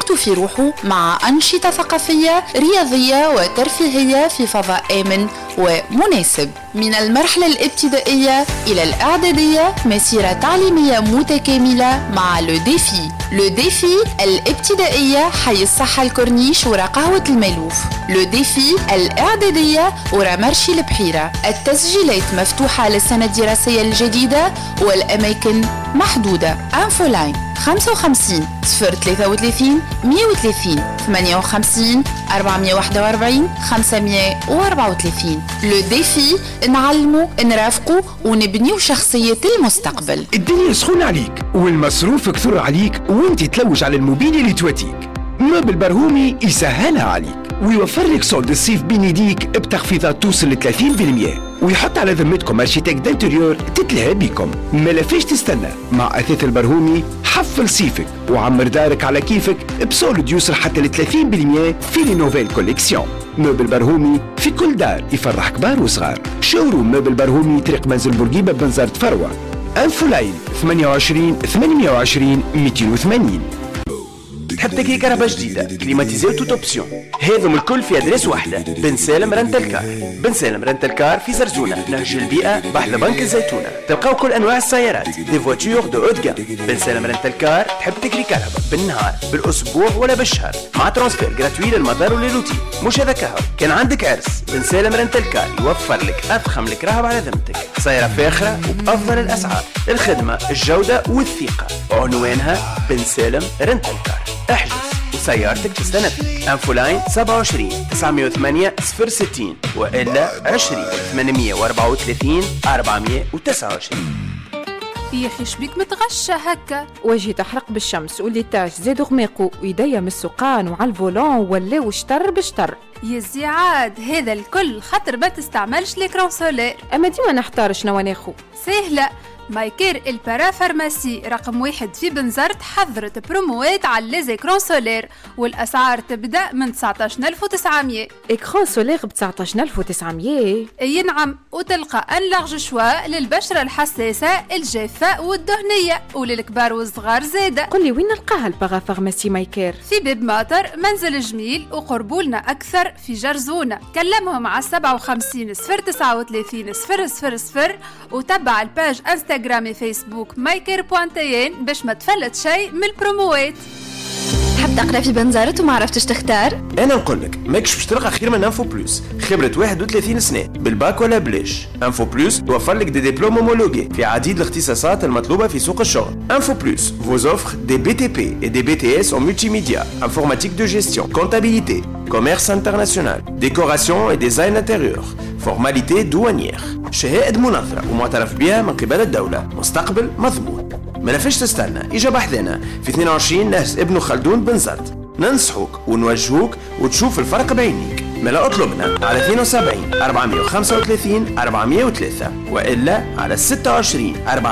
يبحث في روحه مع أنشطة ثقافية رياضية وترفيهية في فضاء آمن ومناسب. من المرحلة الابتدائية إلى الإعدادية مسيرة تعليمية متكاملة مع لو ديفي الابتدائية حي الصحة الكورنيش ورا قهوة الملوف، لو ديفي الإعدادية ورا مرشي البحيرة. التسجيلات مفتوحة للسنة الدراسية الجديدة والأماكن محدودة. انفولاين 55 033 130 58 441 534. لو ديفي نعلموا نرافقوا ونبنيوا شخصية المستقبل. الدنيا سخونة عليك والمصروف كثر عليك وانت تلوج على الموبيل اللي تواتيك. موبل برهومي يسهلها عليك ويوفر لك صولد الصيف بين يديك بتخفيضات توصل ل 30% ويحط على ذمتكم ارشيتكت دانتيريور تتلهى بيكم. ما لافيش تستنى، مع اثاث البرهومي حفل صيفك وعمر دارك على كيفك بصولد يوصل حتى ل 30% في لي نوفيل كوليكسيون. موبل برهومي في كل دار يفرح كبار وصغار. شوروم موبل برهومي طريق منزل بورقيبة بنزرت فروة. انفولاين 28 820 280. تحب تكري كهرباء جديدة كليماتيزي وتوت اوبسيون، هذم الكل في ادريس واحدة. بن سالم رنتل كار. بن سالم رنتل كار في زرزونة نهج البيئة بحذا بنك الزيتونة. تلقاو كل انواع السيارات دي فواتور دو اود جام. بن سالم رنتل كار تحب تكري كهرباء بالنهار بالاسبوع ولا بالشهر مع ترانسفير جراتوي للمدار وللروتين. مش هذا كهو، كان عندك عرس بن سالم رنتل كار يوفر لك افخم الكراهب على ذمتك، سيارة فاخرة وبافضل الاسعار، الخدمة الجودة والثقة. عنوانها بن سالم رنتل كار. احجز وسيارتك تستنى فيك. انفولاين 27 908 060 والا 20 834 429. يا اخي شبيك متغشى هكا؟ وجهي تحرق بالشمس والليتاج زادوا غماقو ويديا من السقان وعلى الفولون ولاو شطر بشطر. يا زيعاد هذا الكل خاطر ما تستعملش ليكرون سولير. اما ديما نحتار شنو ناخو. سهله، مايكير البارا فارماسي رقم 1 في بنزرت حضرت بروموات على ليزيكرون سولير والأسعار تبدأ من 19,900. إكران سولير ب 19,900؟ أي نعم، وتلقى أن لارج شوا للبشرة الحساسة الجافة والدهنية وللكبار والصغار زادة. قل لي وين نلقاها البارا فارماسي مايكير؟ في باب ماطر منزل جميل وقربولنا أكثر في جرزونة. كلمهم على 57 039 000 وتبع الباج انستغرامي فيسبوك مايكير.tn باش ما تفلت شيء من البروموات. تحب تقرا في بنزرت وما عرفتش تختار؟ انا نقول لك ماكش باش تلقى خير من انفو بلوس. خبره 31 سنه بالباك ولا بلاش. انفو بلوس توفر لك دي دبلوم هومولوجي في عديد الاختصاصات المطلوبه في سوق الشغل. انفو بلوس vous offre des BTP et des BTS en multimédia, informatique de gestion, comptabilité, commerce international, décoration et design intérieur, formalités douanières, شهائد منظرة ومعترف بها من قبل الدولة، مستقبل مضمون. ما لفش تستنى، إجا بحثنا في 22 نهج ابن خلدون بنزرت. ننصحوك ونوجهوك وتشوف الفرق بعينيك. ملا اطلبنا على 72 435 403 وإلا على 26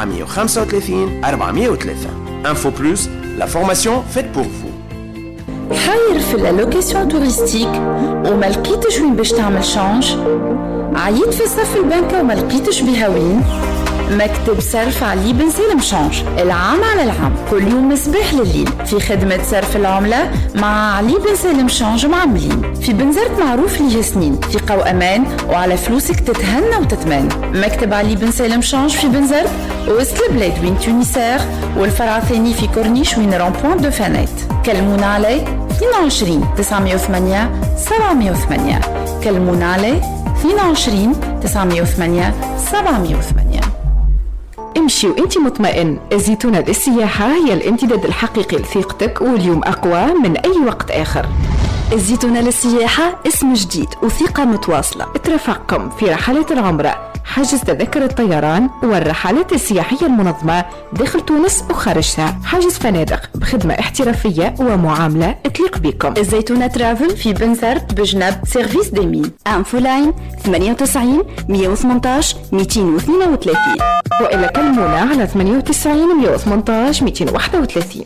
435 403. Info Plus, la formation faite pour vous. حاير في اللوكيسيون توريستيك وما لقيتش وين باش تعمل شانج؟ عييت في صف البنكة وما لقيتش بها وين؟ مكتب صرف علي بن سالم شانج، العام على العام كل يوم من صباح لليل في خدمة صرف العملة مع علي بن سالم شانج معملين. في بنزرت معروف ليه سنين، ثقة وأمان وعلى فلوسك تتهنى وتتمان. مكتب علي بن سالم شانج في بنزرت وسط البلاد وين تونسير، والفرع الثاني في كورنيش وين رامبوان دو فانيت. كلمونا عليه 22 908 708. كلمونا عليه 22 908 708. امشي وانتي مطمئن. الزيتونة للسياحة هي الامتداد الحقيقي لثقتك واليوم أقوى من أي وقت آخر. الزيتونة للسياحة اسم جديد وثقة متواصلة. اترافقكم في رحلات العمرة، حجز تذكرة الطيران والرحلات السياحية المنظمة داخل تونس وخارجها، حجز فنادق بخدمة احترافية ومعاملة تليق بكم. الزيتونة ترافل في بنزرت بجنب سيرفيس ديمين. انفولاين 98 118 232 وإلا كلمونا على 98 118 231.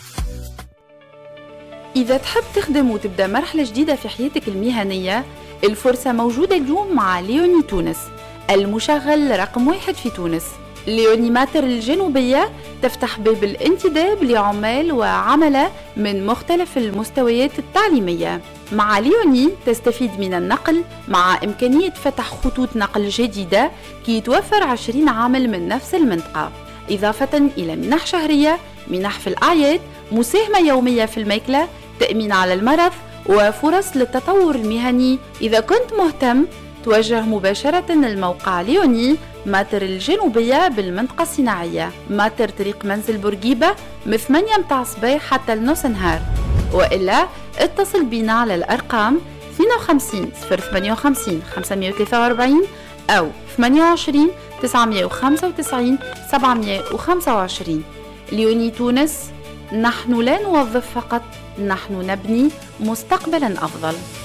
إذا تحب تخدم وتبدأ مرحلة جديدة في حياتك المهنية، الفرصة موجودة اليوم مع ليوني تونس، المشغل رقم 1 في تونس. ليوني ماتر الجنوبية تفتح باب الانتداب لعمال وعملة من مختلف المستويات التعليمية. مع ليوني تستفيد من النقل مع إمكانية فتح خطوط نقل جديدة كي يتوفر 20 عامل من نفس المنطقة، إضافة إلى منح شهرية، منح في الأعياد، مساهمة يومية في الماكلة، تأمين على المرض وفرص للتطور المهني. إذا كنت مهتم توجه مباشرة الموقع ليوني ماتر الجنوبية بالمنطقة الصناعية، ماتر طريق منزل بورقيبة من 8 متاع الصباح حتى النص نهار، وإلا اتصل بنا على الأرقام 52 058 543 أو 28 995 725. ليوني تونس، نحن لا نوظف فقط، نحن نبني مستقبلا أفضل.